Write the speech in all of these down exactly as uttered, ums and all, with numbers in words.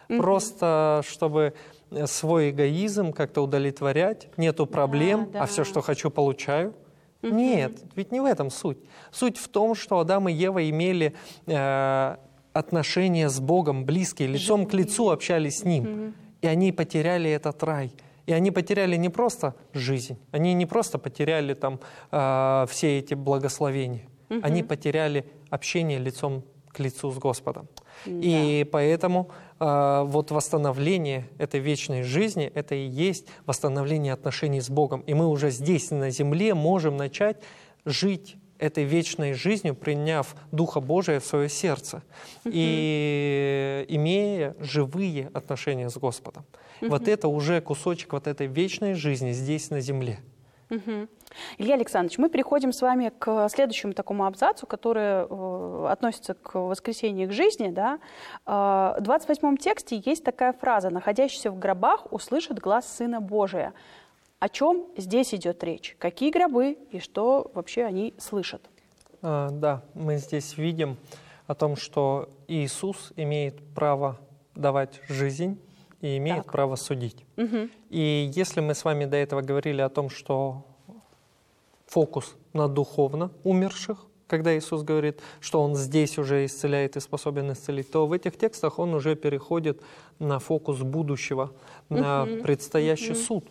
угу. просто чтобы свой эгоизм как-то удовлетворять, нету проблем, да, да. а все, что хочу, получаю. Угу. Нет, ведь не в этом суть. Суть в том, что Адам и Ева имели э, отношения с Богом близкие, лицом Живые. К лицу общались с Ним, угу. и они потеряли этот рай. И они потеряли не просто жизнь, они не просто потеряли там э, все эти благословения, угу. они потеряли общение лицом к лицу с Господом. Да. И поэтому э, вот восстановление этой вечной жизни, это и есть восстановление отношений с Богом. И мы уже здесь, на земле, можем начать жить этой вечной жизнью, приняв Духа Божия в свое сердце угу. и имея живые отношения с Господом. Угу. Вот это уже кусочек вот этой вечной жизни здесь, на земле. Угу. Илья Александрович, мы переходим с вами к следующему такому абзацу, который э, относится к воскресению и к жизни. Да? Э, в двадцать восьмом тексте есть такая фраза: «Находящийся в гробах услышит глас Сына Божия». О чем здесь идет речь? Какие гробы и что вообще они слышат? А, да, мы здесь видим о том, что Иисус имеет право давать жизнь и имеет так. право судить. Угу. И если мы с вами до этого говорили о том, что фокус на духовно умерших, когда Иисус говорит, что Он здесь уже исцеляет и способен исцелить, то в этих текстах Он уже переходит на фокус будущего, на угу. предстоящий угу. суд.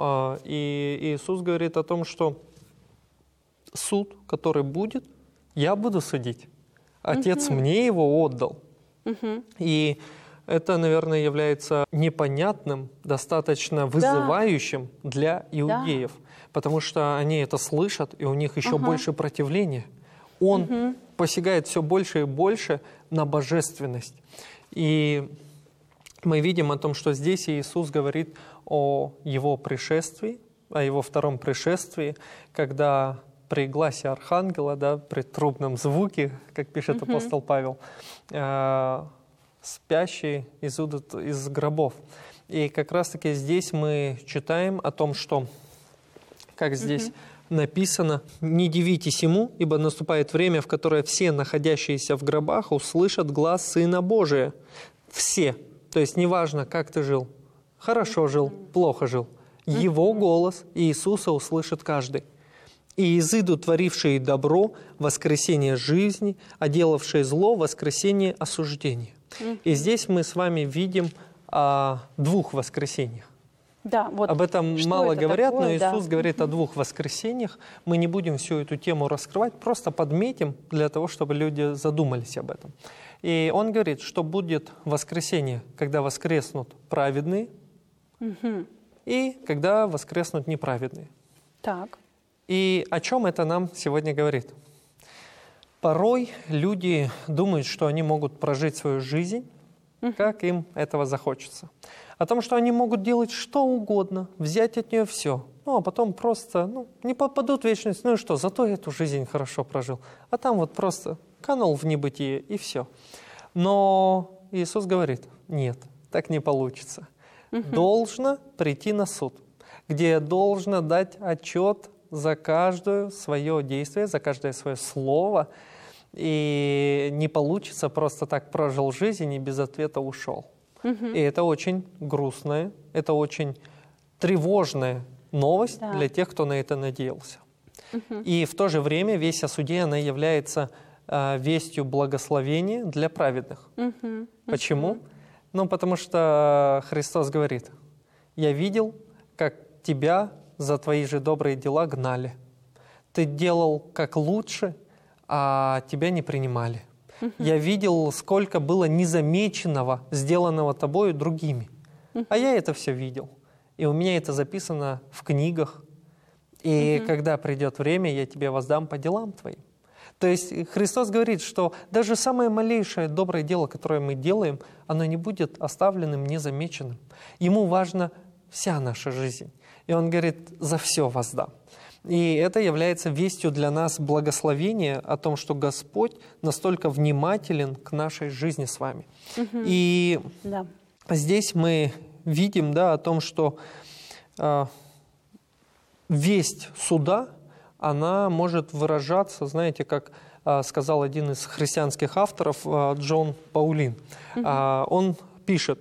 И Иисус говорит о том, что суд, который будет, я буду судить. Отец угу. мне его отдал. Угу. И это, наверное, является непонятным, достаточно вызывающим да. для иудеев, да. потому что они это слышат, и у них еще угу. больше противления. Он угу. посягает все больше и больше на божественность. И мы видим о том, что здесь Иисус говорит о Его пришествии, о Его втором пришествии, когда при гласе архангела, да, при трубном звуке, как пишет uh-huh. апостол Павел, э, спящие изудут из гробов. И как раз-таки здесь мы читаем о том, что, как здесь uh-huh. написано, «Не дивитесь ему, ибо наступает время, в которое все, находящиеся в гробах, услышат глас Сына Божия». Все. То есть неважно, как ты жил, хорошо жил, плохо жил. Его голос Иисуса услышит каждый. «И изыдут творившие добро, воскресение жизни, а делавшие зло, воскресение осуждения». И здесь мы с вами видим о двух воскресениях. Да, вот об этом мало это говорят, такое, но Иисус да. говорит о двух воскресениях. Мы не будем всю эту тему раскрывать, просто подметим для того, чтобы люди задумались об этом. И Он говорит, что будет воскресение, когда воскреснут праведные, угу. и когда воскреснут неправедные. Так. И о чем это нам сегодня говорит? Порой люди думают, что они могут прожить свою жизнь, угу. как им этого захочется. О том, что они могут делать что угодно, взять от нее все, ну, а потом просто ну, не попадут в вечность. Ну и что, зато я эту жизнь хорошо прожил. А там вот просто канул в небытие, и все. Но Иисус говорит, нет, так не получится. Угу. Должно прийти на суд, где должно дать отчет за каждое свое действие, за каждое свое слово. И не получится просто так прожил жизнь и без ответа ушел. Угу. И это очень грустная, это очень тревожная новость да. для тех, кто на это надеялся. Угу. И в то же время весть о суде, она является э, вестью благословения для праведных. Угу. Почему? Угу. Ну, потому что Христос говорит, «Я видел, как тебя за твои же добрые дела гнали. Ты делал как лучше, а тебя не принимали. Uh-huh. Я видел, сколько было незамеченного, сделанного тобою другими. Uh-huh. А я это все видел. И у меня это записано в книгах. И uh-huh. когда придет время, я тебе воздам по делам твоим». То есть Христос говорит, что даже самое малейшее доброе дело, которое мы делаем, оно не будет оставленным незамеченным. Ему важна вся наша жизнь. И Он говорит, за все воздам. И это является вестью для нас благословения о том, что Господь настолько внимателен к нашей жизни с вами. Угу. И да. здесь мы видим да, о том, что э, весть суда, она может выражаться, знаете, как э, сказал один из христианских авторов, э, Джон Паулин. Угу. Э, он пишет,